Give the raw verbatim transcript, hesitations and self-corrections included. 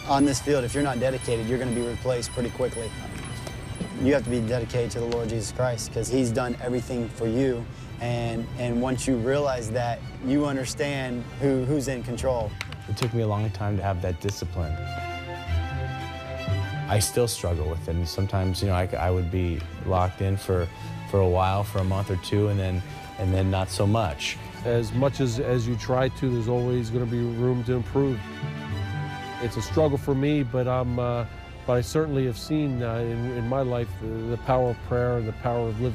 on this field, if you're not dedicated, you're going to be replaced pretty quickly. You have to be dedicated to the Lord Jesus Christ because he's done everything for you. And, and once you realize that, you understand who, who's in control. It took me a long time to have that discipline. I still struggle with it. And sometimes, you know, I, I would be locked in for, for a while, for a month or two, and then, and then not so much. As much as, as you try to, there's always going to be room to improve. It's a struggle for me, but, I'm, uh, but I certainly have seen uh, in, in my life the, the power of prayer and the power of living.